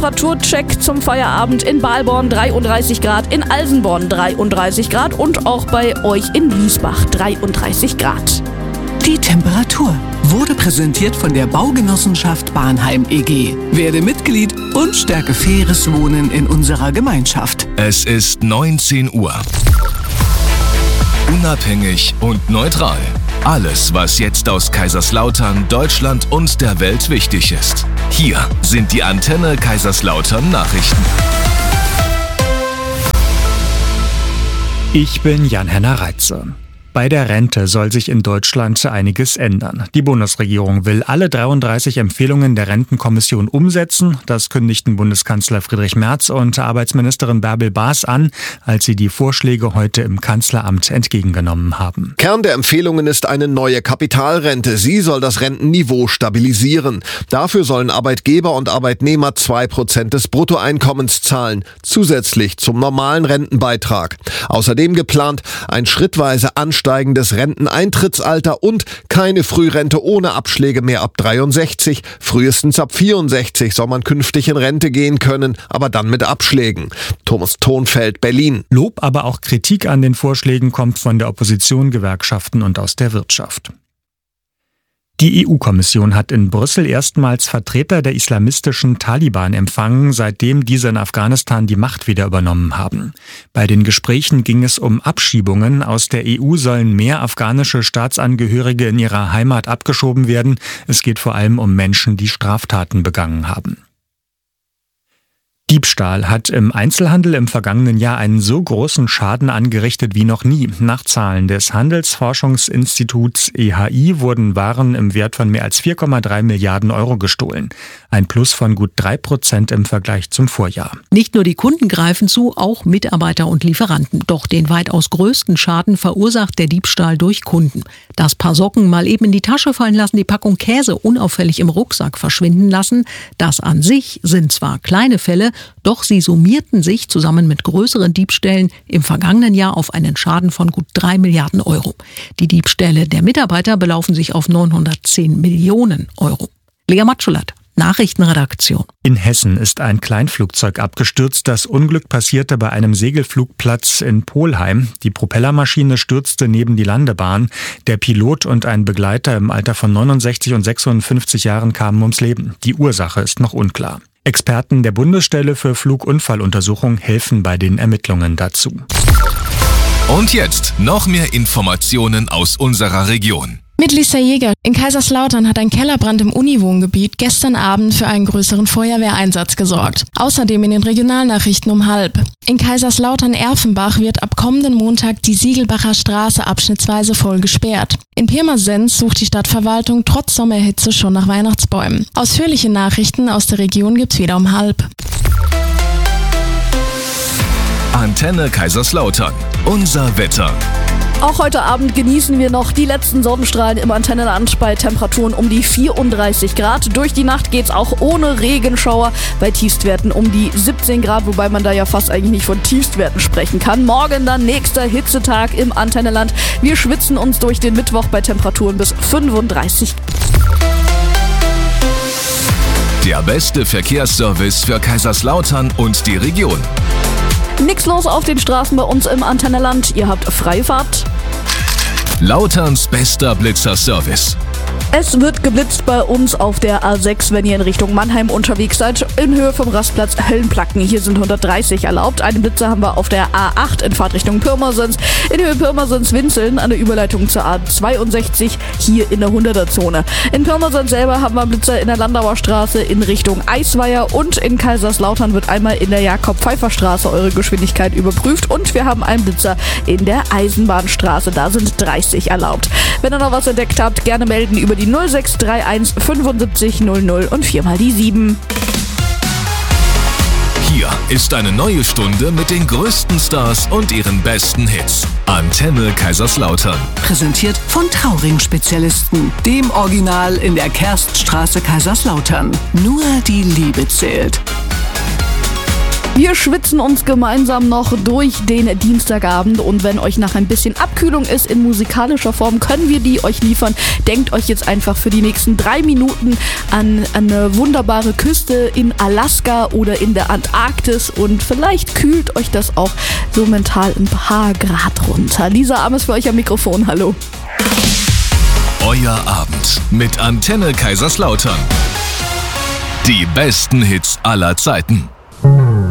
Temperaturcheck zum Feierabend: in Balborn 33 Grad, in Alsenborn 33 Grad und auch bei euch in Wiesbach 33 Grad. Die Temperatur wurde präsentiert von der Baugenossenschaft Bahnheim e.G. Werde Mitglied und stärke faires Wohnen in unserer Gemeinschaft. Es ist 19 Uhr. Unabhängig und neutral. Alles, was jetzt aus Kaiserslautern, Deutschland und der Welt wichtig ist. Hier sind die Antenne Kaiserslautern Nachrichten. Ich bin Jan-Henner Reitze. Bei der Rente soll sich in Deutschland einiges ändern. Die Bundesregierung will alle 33 Empfehlungen der Rentenkommission umsetzen. Das kündigten Bundeskanzler Friedrich Merz und Arbeitsministerin Bärbel Baas an, als sie die Vorschläge heute im Kanzleramt entgegengenommen haben. Kern der Empfehlungen ist eine neue Kapitalrente. Sie soll das Rentenniveau stabilisieren. Dafür sollen Arbeitgeber und Arbeitnehmer 2% des Bruttoeinkommens zahlen, zusätzlich zum normalen Rentenbeitrag. Außerdem geplant ein schrittweise ansteigendes Renteneintrittsalter und keine Frührente ohne Abschläge mehr ab 63. Frühestens ab 64 soll man künftig in Rente gehen können, aber dann mit Abschlägen. Thomas Thonfeld, Berlin. Lob, aber auch Kritik an den Vorschlägen kommt von der Opposition, Gewerkschaften und aus der Wirtschaft. Die EU-Kommission hat in Brüssel erstmals Vertreter der islamistischen Taliban empfangen, seitdem diese in Afghanistan die Macht wieder übernommen haben. Bei den Gesprächen ging es um Abschiebungen. Aus der EU sollen mehr afghanische Staatsangehörige in ihrer Heimat abgeschoben werden. Es geht vor allem um Menschen, die Straftaten begangen haben. Diebstahl hat im Einzelhandel im vergangenen Jahr einen so großen Schaden angerichtet wie noch nie. Nach Zahlen des Handelsforschungsinstituts EHI wurden Waren im Wert von mehr als 4,3 Milliarden Euro gestohlen. Ein Plus von gut 3% im Vergleich zum Vorjahr. Nicht nur die Kunden greifen zu, auch Mitarbeiter und Lieferanten. Doch den weitaus größten Schaden verursacht der Diebstahl durch Kunden. Das Paar Socken mal eben in die Tasche fallen lassen, die Packung Käse unauffällig im Rucksack verschwinden lassen. Das an sich sind zwar kleine Fälle, doch sie summierten sich zusammen mit größeren Diebstählen im vergangenen Jahr auf einen Schaden von gut 3 Milliarden Euro. Die Diebstähle der Mitarbeiter belaufen sich auf 910 Millionen Euro. Lea Matschulat, Nachrichtenredaktion. In Hessen ist ein Kleinflugzeug abgestürzt. Das Unglück passierte bei einem Segelflugplatz in Polheim. Die Propellermaschine stürzte neben die Landebahn. Der Pilot und ein Begleiter im Alter von 69 und 56 Jahren kamen ums Leben. Die Ursache ist noch unklar. Experten der Bundesstelle für Flugunfalluntersuchung helfen bei den Ermittlungen dazu. Und jetzt noch mehr Informationen aus unserer Region. Mit Lisa Jäger. In Kaiserslautern hat ein Kellerbrand im Uniwohngebiet gestern Abend für einen größeren Feuerwehreinsatz gesorgt. Außerdem in den Regionalnachrichten um 12:30. In Kaiserslautern-Erfenbach wird ab kommenden Montag die Siegelbacher Straße abschnittsweise voll gesperrt. In Pirmasens sucht die Stadtverwaltung trotz Sommerhitze schon nach Weihnachtsbäumen. Ausführliche Nachrichten aus der Region gibt's wieder um 12:30. Antenne Kaiserslautern. Unser Wetter. Auch heute Abend genießen wir noch die letzten Sonnenstrahlen im Antennenland bei Temperaturen um die 34 Grad. Durch die Nacht geht's auch ohne Regenschauer bei Tiefstwerten um die 17 Grad, wobei man da ja fast eigentlich nicht von Tiefstwerten sprechen kann. Morgen dann nächster Hitzetag im Antennenland. Wir schwitzen uns durch den Mittwoch bei Temperaturen bis 35. Der beste Verkehrsservice für Kaiserslautern und die Region. Nix los auf den Straßen bei uns im Antennenland. Ihr habt freie Fahrt. Lauterns bester Blitzerservice. Es wird geblitzt bei uns auf der A6, wenn ihr in Richtung Mannheim unterwegs seid, in Höhe vom Rastplatz Höllenplacken. Hier sind 130 erlaubt. Einen Blitzer haben wir auf der A8 in Fahrtrichtung Pirmasens, in Höhe Pirmasens-Winzeln an der Überleitung zur A62, hier in der 100er-Zone. In Pirmasens selber haben wir einen Blitzer in der Landauer Straße in Richtung Eisweiher und in Kaiserslautern wird einmal in der Jakob-Pfeiffer-Straße eure Geschwindigkeit überprüft und wir haben einen Blitzer in der Eisenbahnstraße. Da sind 30 erlaubt. Wenn ihr noch was entdeckt habt, gerne melden über die 0631 75 00 und 4 mal die 7. Hier ist eine neue Stunde mit den größten Stars und ihren besten Hits. Antenne Kaiserslautern. Präsentiert von Trauring-Spezialisten, dem Original in der Kerststraße Kaiserslautern. Nur die Liebe zählt. Wir schwitzen uns gemeinsam noch durch den Dienstagabend und wenn euch nach ein bisschen Abkühlung ist in musikalischer Form, können wir die euch liefern. Denkt euch jetzt einfach für die nächsten 3 Minuten an eine wunderbare Küste in Alaska oder in der Antarktis und vielleicht kühlt euch das auch so mental ein paar Grad runter. Lisa Ames für euch am Mikrofon, hallo. Euer Abend mit Antenne Kaiserslautern. Die besten Hits aller Zeiten.